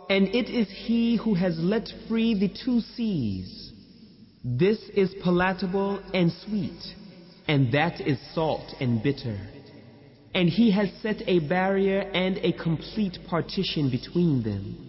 And it is He who has let free the two seas. This is palatable and sweet, and that is salt and bitter. And He has set a barrier and a complete partition between them.